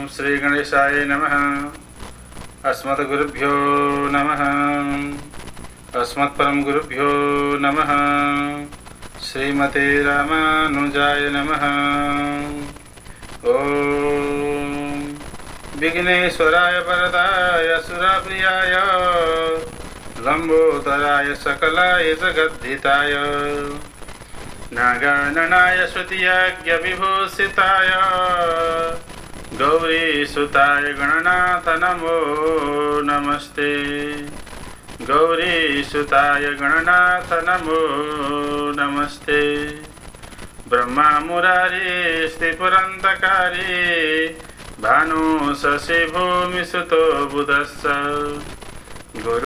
श्रीगणेशाय नमः। अस्मद्गुरुभ्यो नमः। अस्मत्परम गुरुभ्यो नमः। श्रीमते रामानुजाय नमः। ओम विघ्नेश्वराय वरदाय सुरप्रियाय लंबोदराय सकलाय जगद्धिताय नागाननाय श्रुतियज्ञ विभूषिताय गौरीसुताय गणनाथ नमो नमस्ते। गौरीसुताय गणनाथ नमो नमस्ते। ब्रह्मा मुरारी स्त्रिपुरन्तकारी भानु शशि भूमिसुतो बुधश्च गुरु